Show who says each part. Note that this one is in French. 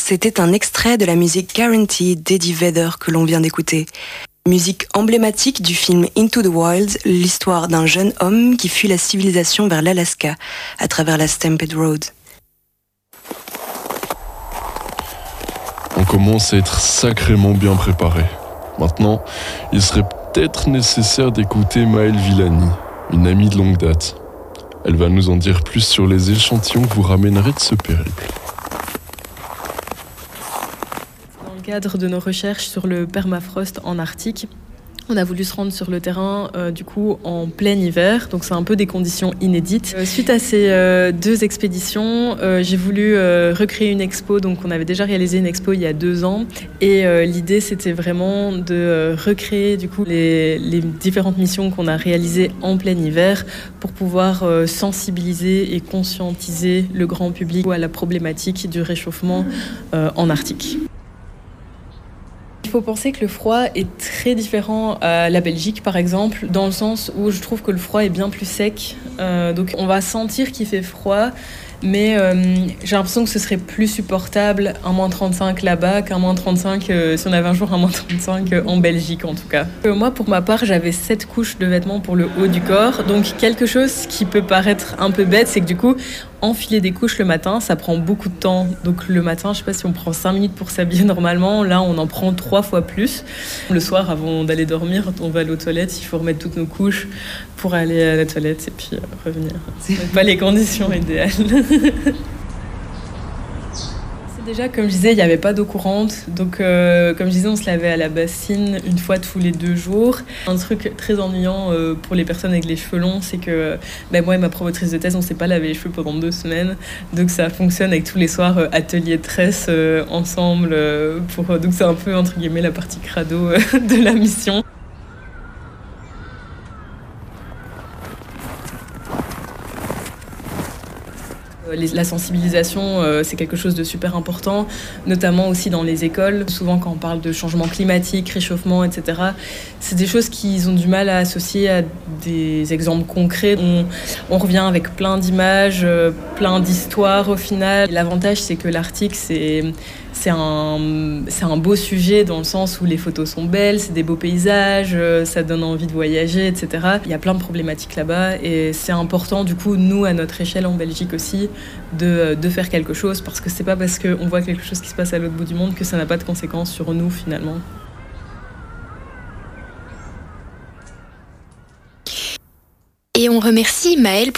Speaker 1: c'était un extrait de la musique Guaranteed d'Eddie Vedder que l'on vient d'écouter. Musique emblématique du film Into the Wild, l'histoire d'un jeune homme qui fuit la civilisation vers l'Alaska à travers la Stampede Road.
Speaker 2: On commence à être sacrément bien préparé. Maintenant, il serait peut-être nécessaire d'écouter Maëlle Villani, une amie de longue date. Elle va nous en dire plus sur les échantillons que vous ramènerez de ce périple.
Speaker 3: Dans le cadre de nos recherches sur le permafrost en Arctique, on a voulu se rendre sur le terrain du coup en plein hiver, donc c'est un peu des conditions inédites. Suite à ces deux expéditions, j'ai voulu recréer une expo, donc on avait déjà réalisé une expo il y a 2 ans, et l'idée c'était vraiment de recréer du coup les différentes missions qu'on a réalisées en plein hiver pour pouvoir sensibiliser et conscientiser le grand public à la problématique du réchauffement en Arctique. Il faut penser que le froid est très différent à la Belgique, par exemple, dans le sens où je trouve que le froid est bien plus sec. Donc on va sentir qu'il fait froid, mais j'ai l'impression que ce serait plus supportable un moins 35 là-bas qu'un moins 35 si on avait un jour un moins 35 en Belgique, en tout cas. Moi, pour ma part, j'avais 7 couches de vêtements pour le haut du corps. Donc quelque chose qui peut paraître un peu bête, c'est que du coup, enfiler des couches le matin, ça prend beaucoup de temps. Donc le matin, je sais pas si on prend 5 minutes pour s'habiller normalement, là on en prend 3 fois plus. Le soir, avant d'aller dormir, on va aller aux toilettes, il faut remettre toutes nos couches pour aller à la toilette et puis revenir. C'est pas les conditions idéales. Déjà, comme je disais, il n'y avait pas d'eau courante. Donc, comme je disais, on se lavait à la bassine une fois tous les 2 jours. Un truc très ennuyant pour les personnes avec les cheveux longs, c'est que moi et ma promotrice de thèse, on ne s'est pas lavé les cheveux pendant 2 semaines. Donc, ça fonctionne avec tous les soirs atelier de tresse ensemble. Donc, c'est un peu, entre guillemets, la partie crado de la mission. La sensibilisation, c'est quelque chose de super important, notamment aussi dans les écoles. Souvent, quand on parle de changement climatique, réchauffement, etc., c'est des choses qu'ils ont du mal à associer à des exemples concrets. On revient avec plein d'images, plein d'histoires au final. L'avantage, c'est que l'Arctique, c'est un beau sujet dans le sens où les photos sont belles, c'est des beaux paysages, ça donne envie de voyager, etc. Il y a plein de problématiques là-bas et c'est important, du coup, nous, à notre échelle en Belgique aussi, de faire quelque chose parce que c'est pas parce qu'on voit quelque chose qui se passe à l'autre bout du monde que ça n'a pas de conséquences sur nous, finalement.
Speaker 4: Et on remercie Maëlle